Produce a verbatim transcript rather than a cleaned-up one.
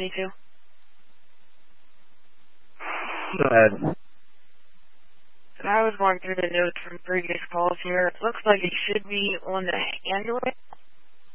seventy-two. Go ahead. So I was going through the notes from previous calls here. It looks like it should be on the Android